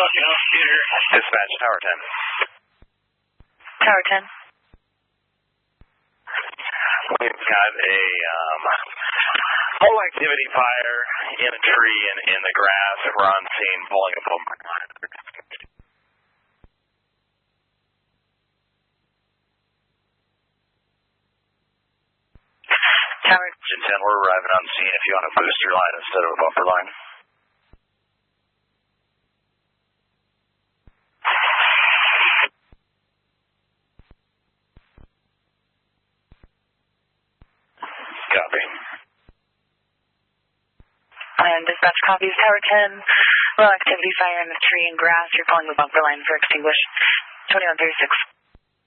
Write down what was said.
Dispatch, Tower 10. Tower 10. We've got a low activity fire in a tree and in the grass. We're on scene pulling a bomb. Tower 10, we're arriving on scene if you want a booster line instead of a buffer line. Copy. And dispatch copies, Tower 10. Low activity fire in the tree and grass. You're calling the bumper line for extinguish. 2136.